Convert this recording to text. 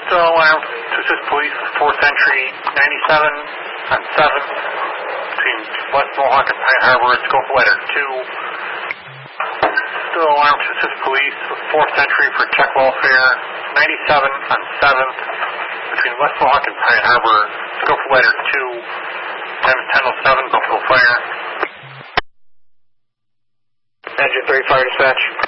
Still alarm to assist police with 4th Century 97 on 7th between West Mohawk and Pine Harbor. Scope letter 2. Still alarm to assist police with 4th Century for check welfare 97 on 7th between West Mohawk and Pine Harbor. Scope letter 2. Time is 10:07. Buffalo Fire. Engine 3 Fire Dispatch.